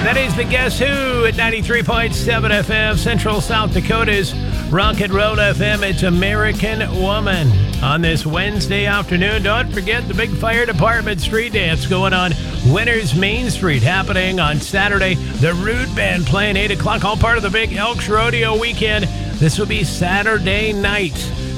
That is the Guess Who at 93.7 FM, Central South Dakota's Rock and Roll FM. It's American Woman. On this Wednesday afternoon, don't forget the big fire department street dance going on Winners Main Street, happening on Saturday. The Rude Band playing 8 o'clock, all part of the big Elks Rodeo weekend. This will be Saturday night.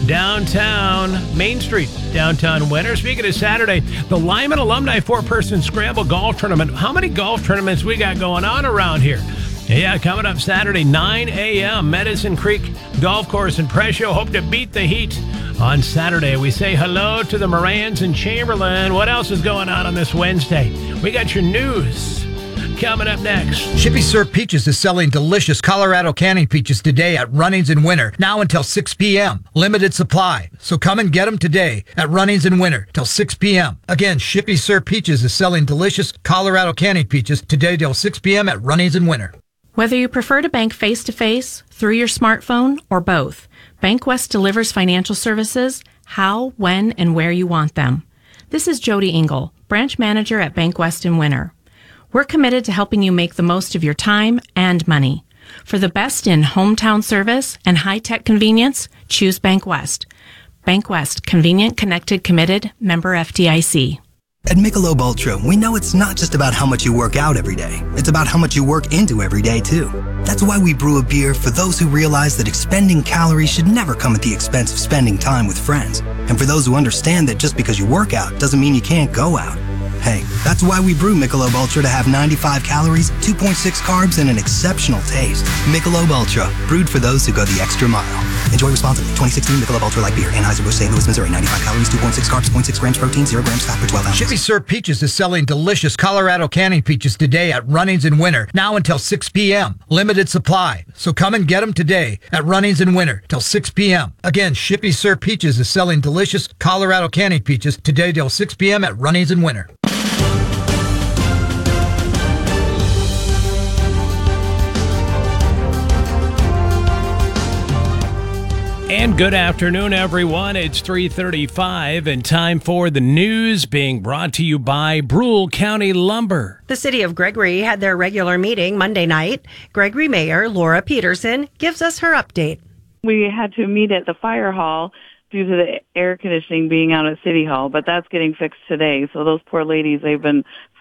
Downtown Main Street, downtown Winter. Speaking of Saturday, the Lyman Alumni 4-person Scramble Golf Tournament. How many golf tournaments we got going on around here? Yeah, coming up Saturday, 9 a.m., Medicine Creek Golf Course in Presho. Hope to beat the heat on Saturday. We say hello to the Morans and Chamberlain. What else is going on this Wednesday? We got your news coming up next. Shippy Sir Peaches is selling delicious Colorado canning peaches today at Runnings in Winter, now until 6 p.m. Limited supply, so come and get them today at Runnings in Winter till 6 p.m. Again, Shippy Sir Peaches is selling delicious Colorado canning peaches today till 6 p.m. at Runnings in Winter. Whether you prefer to bank face-to-face, through your smartphone, or both, BankWest delivers financial services how, when, and where you want them. This is Jody Engel, branch manager at BankWest in Winter. We're committed to helping you make the most of your time and money. For the best in hometown service and high-tech convenience, choose BankWest. BankWest, convenient, connected, committed, member FDIC. At Michelob Ultra, we know it's not just about how much you work out every day. It's about how much you work into every day, too. That's why we brew a beer for those who realize that expending calories should never come at the expense of spending time with friends. And for those who understand that just because you work out doesn't mean you can't go out. Hey, that's why we brew Michelob Ultra to have 95 calories, 2.6 carbs, and an exceptional taste. Michelob Ultra, brewed for those who go the extra mile. Enjoy responsibly. 2016 Michelob Ultra Light Beer. Anheuser-Busch, St. Louis, Missouri. 95 calories, 2.6 carbs, 0.6 grams protein, 0 grams fat per 12 ounces. Shippy Sir Peaches is selling delicious Colorado canning peaches today at Runnings in Winter, now until 6 p.m. Limited supply, so come and get them today at Runnings in Winter till 6 p.m. Again, Shippy Sir Peaches is selling delicious Colorado canning peaches today till 6 p.m. at Runnings in Winter. And good afternoon, everyone. It's 3:35 and time for the news, being brought to you by Brule County Lumber. The city of Gregory had their regular meeting Monday night. Gregory Mayor Laura Peterson gives us her update. We had to meet at the fire hall due to the air conditioning being out at City Hall, but that's getting fixed today. So those poor ladies, they've been